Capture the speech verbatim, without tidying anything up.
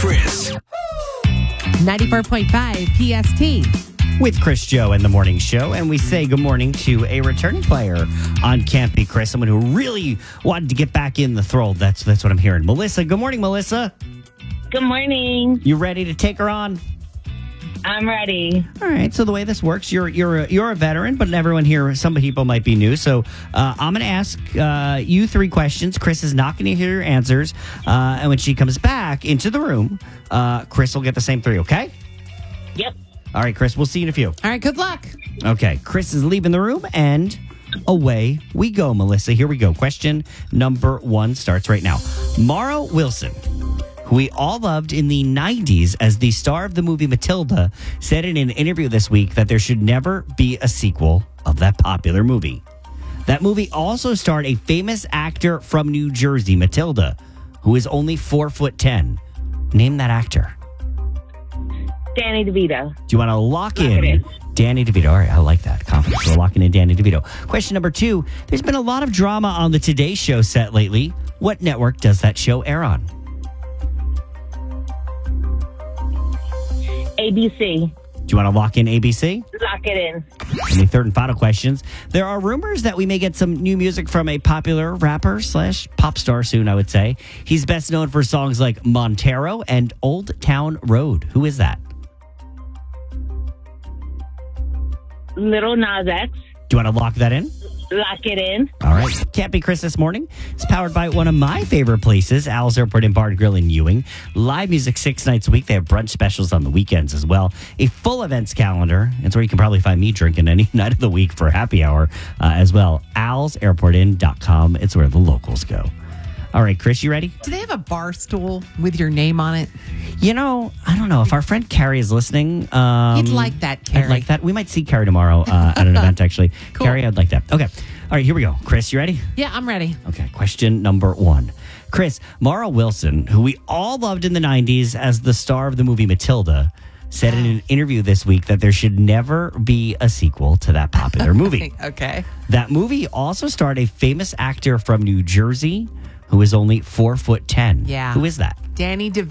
Chris. ninety-four point five P S T. With Chris Joe and the Morning Show. And we say good morning to a returning player on Can't Be Chris, someone who really wanted to get back in the thrall. That's that's what I'm hearing. Melissa, good morning, Melissa. Good morning. You ready to take her on? I'm ready. All right. So the way this works, you're you're a, you're a veteran, but everyone here, some people might be new. So uh, I'm going to ask uh, you three questions. Chris is not going to hear your answers, uh, and when she comes back into the room, uh, Chris will get the same three. Okay? Yep. All right, Chris. We'll see you in a few. All right, good luck. Okay, Chris is leaving the room, and away we go, Melissa. Here we go. Question number one starts right now. Mara Wilson, who we all loved in the nineties as the star of the movie Matilda, said in an interview this week that there should never be a sequel of that popular movie. That movie also starred a famous actor from New Jersey, Matilda, who is only four foot ten. Name that actor. Danny DeVito. Do you want to lock, Lock in, it in. Danny DeVito? All right, I like that. Confidence. We're locking in Danny DeVito. Question number two. There's been a lot of drama on the Today Show set lately. What network does that show air on? A B C. Do you want to lock in A B C? Lock it in. And the third and final questions. There are rumors that we may get some new music from a popular rapper slash pop star soon, I would say. He's best known for songs like Montero and Old Town Road. Who is that? Little Nas X. Do you want to lock that in? Lock it in. All right. Can't Be Chris this morning. It's powered by one of my favorite places, Al's Airport and Bar and Grill in Ewing. Live music six nights a week. They have brunch specials on the weekends as well. A full events calendar. It's where you can probably find me drinking any night of the week for happy hour uh, as well. als airport inn dot com. It's where the locals go. All right, Chris, you ready? Do they have a bar stool with your name on it? You know, I don't know. If our friend Carrie is listening. Um, You'd like that, Carrie. I'd like that. We might see Carrie tomorrow uh, at an event, actually. Cool. Carrie, I'd like that. Okay. All right, here we go. Chris, you ready? Yeah, I'm ready. Okay, question number one. Chris, Mara Wilson, who we all loved in the nineties as the star of the movie Matilda, said in an interview this week that there should never be a sequel to that popular movie. Okay. That movie also starred a famous actor from New Jersey who is only four foot ten. Yeah. Who is that? Danny DeVito.